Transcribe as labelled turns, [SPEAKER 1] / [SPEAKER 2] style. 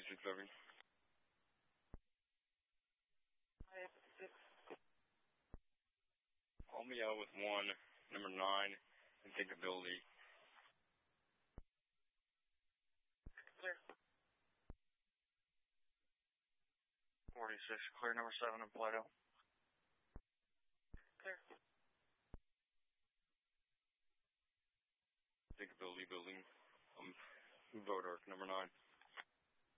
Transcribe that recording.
[SPEAKER 1] Living. Call me out with 1, number 9, Instinctability.
[SPEAKER 2] Clear. 46, clear number 7 in Plato. Clear.
[SPEAKER 1] Instinctability building. Vodark, number 9.